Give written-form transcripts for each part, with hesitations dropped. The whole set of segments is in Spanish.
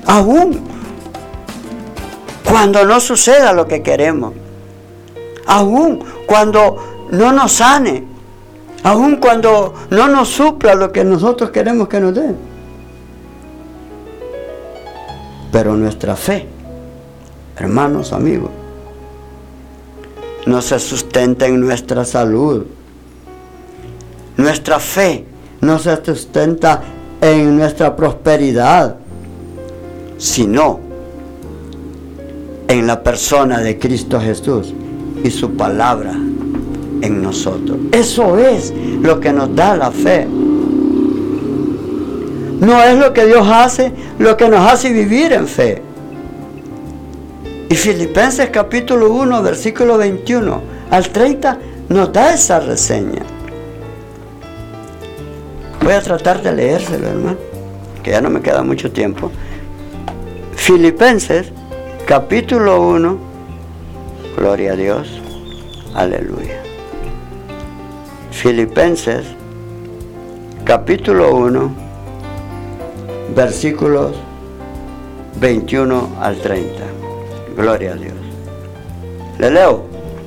Aún cuando no suceda lo que queremos, aún cuando no nos sane, aún cuando no nos supla lo que nosotros queremos que nos dé. Pero nuestra fe, hermanos, amigos, no se sustenta en nuestra salud. Nuestra fe no se sustenta en nuestra prosperidad, sino en la persona de Cristo Jesús y su palabra en nosotros. Eso es lo que nos da la fe. No es lo que Dios hace, lo que nos hace vivir en fe. Y Filipenses capítulo 1, versículo 21 al 30 nos da esa reseña. Voy a tratar de leérselo, hermano, que ya no me queda mucho tiempo. Filipenses capítulo 1, gloria a Dios, aleluya. Filipenses capítulo 1, versículos 21 al 30. Gloria a Dios. Le leo.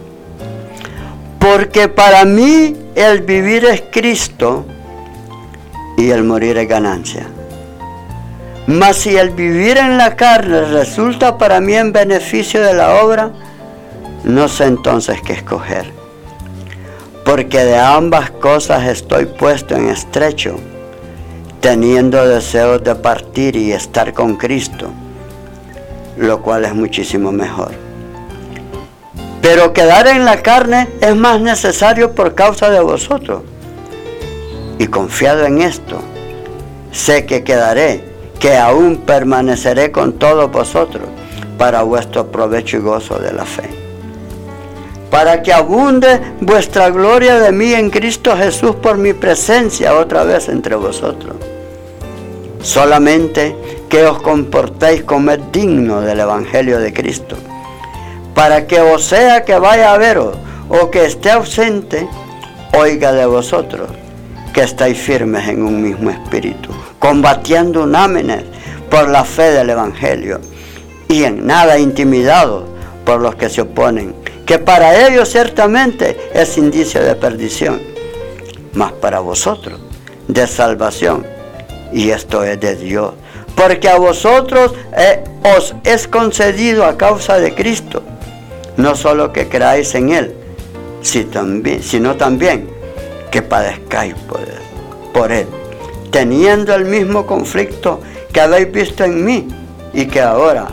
Porque para mí el vivir es Cristo y el morir es ganancia. Mas si el vivir en la carne resulta para mí en beneficio de la obra, no sé entonces qué escoger. Porque de ambas cosas estoy puesto en estrecho, teniendo deseos de partir y estar con Cristo, lo cual es muchísimo mejor. Pero quedar en la carne es más necesario por causa de vosotros. Y confiado en esto, sé que quedaré, que aún permaneceré con todos vosotros para vuestro provecho y gozo de la fe. Para que abunde vuestra gloria de mí en Cristo Jesús por mi presencia otra vez entre vosotros. Solamente que os comportéis como es digno del Evangelio de Cristo, para que o sea que vaya a veros o que esté ausente, oiga de vosotros que estáis firmes en un mismo espíritu, combatiendo unánimes por la fe del Evangelio, y en nada intimidados por los que se oponen, que para ellos ciertamente es indicio de perdición, mas para vosotros de salvación, y esto es de Dios, porque a vosotros os es concedido a causa de Cristo, no solo que creáis en Él, sino también que padezcáis por Él, teniendo el mismo conflicto que habéis visto en mí y que ahora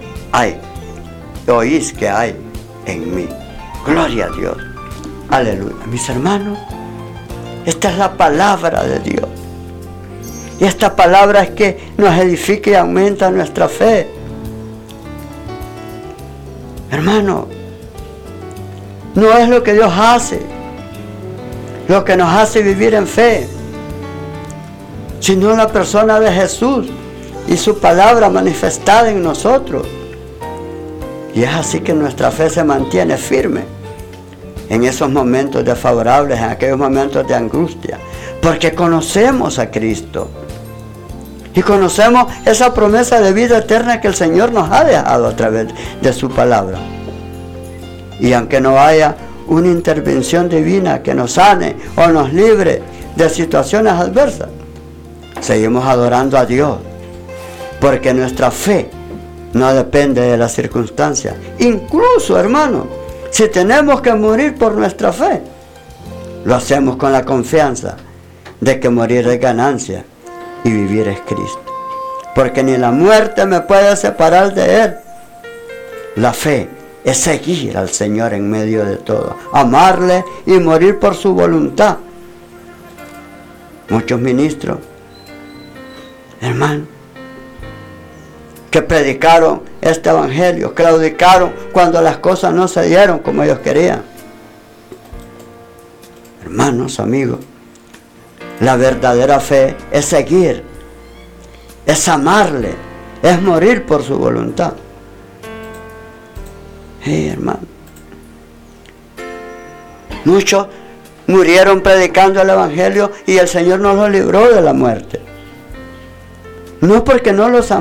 oís que hay en mí. Gloria a Dios. Aleluya. Mis hermanos, esta es la palabra de Dios. Y esta palabra es que nos edifica y aumenta nuestra fe. Hermano, no es lo que Dios hace, lo que nos hace vivir en fe, sino la persona de Jesús y su palabra manifestada en nosotros. Y es así que nuestra fe se mantiene firme en esos momentos desfavorables, en aquellos momentos de angustia, porque conocemos a Cristo y conocemos esa promesa de vida eterna que el Señor nos ha dejado a través de su palabra. Y aunque no haya una intervención divina que nos sane o nos libre de situaciones adversas, seguimos adorando a Dios, porque nuestra fe no depende de las circunstancias. Incluso, hermano, si tenemos que morir por nuestra fe, lo hacemos con la confianza de que morir es ganancia y vivir es Cristo. Porque ni la muerte me puede separar de Él. La fe es seguir al Señor en medio de todo, amarle y morir por su voluntad. Muchos ministros, hermano, que predicaron este evangelio, claudicaron cuando las cosas no se dieron como ellos querían. Hermanos, amigos, la verdadera fe es seguir, es amarle, es morir por su voluntad. Hermano, muchos murieron predicando el evangelio y el Señor nos los libró de la muerte. No porque no los amaba,